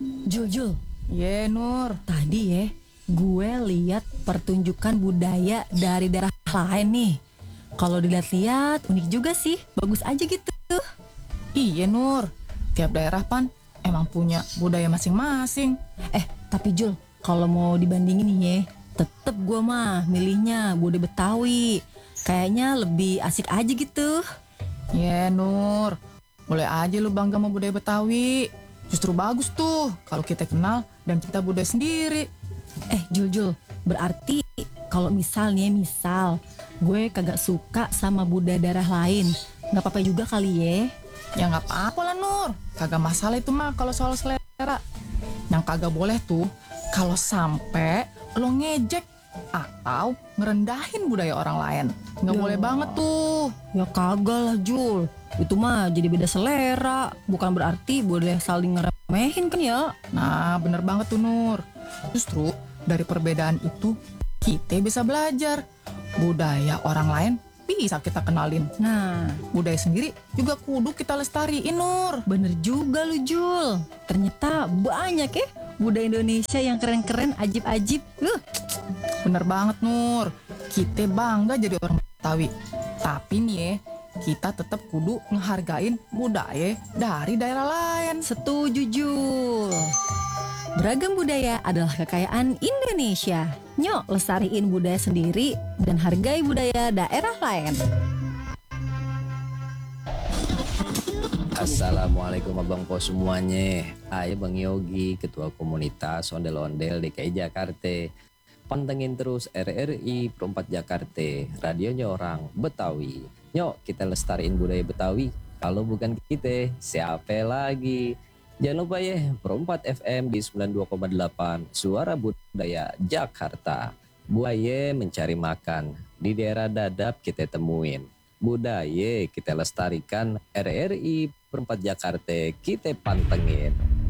Jul, Ye Nur, tadi ya gue lihat pertunjukan budaya dari daerah lain nih. Kalau dilihat-lihat unik juga sih, bagus aja gitu. iya Nur. Tiap daerah pan emang punya budaya masing-masing. Tapi Jul, kalau mau dibandingin nih ya, tetep gue mah milihnya budaya Betawi. Kayaknya lebih asik aja gitu. Ye Nur, boleh aja lu bangga sama budaya Betawi. Justru bagus tuh kalau kita kenal dan kita budaya sendiri. Jul, berarti kalau misal nih, misal gue kagak suka sama budaya daerah lain, nggak apa-apa juga kali ya. Ya nggak apa-apa lah Nur, kagak masalah itu mah kalau soal selera. Yang kagak boleh tuh kalau sampai lo ngejek atau ngerendahin budaya orang lain. Nggak Ya. boleh banget tuh. Ya kagak lah Jul, itu mah jadi beda selera, bukan berarti boleh saling ngeremehin kan ya. Nah bener banget tuh Nur. Justru dari perbedaan itu kita bisa belajar. Budaya orang lain bisa kita kenalin. Nah, Budaya sendiri juga kudu kita lestariin Nur. bener juga lu Jul, ternyata banyak ya budaya Indonesia yang keren-keren, ajib-ajib. Bener banget Nur. Kita bangga jadi orang Betawi. Tapi nih ya, kita tetap kudu ngehargain budaya dari daerah lain. Setuju Jul. Beragam budaya adalah kekayaan Indonesia. Nyok lestariin budaya sendiri dan hargai budaya daerah lain. Assalamualaikum Abang Po semuanya. Saya Bang Yogi, Ketua Komunitas Ondel-Ondel DKI Jakarta. Pantengin terus RRI Perempat Jakarta, radionya orang Betawi. Nyok, kita lestariin budaya Betawi. Kalau bukan kita, siapa lagi? Jangan lupa ya, Perempat FM di 92,8, Suara Budaya Jakarta. Buaya mencari makan, di daerah dadap kita temuin. Budaya kita lestarikan, RRI Perempat Jakarta kita pantengin.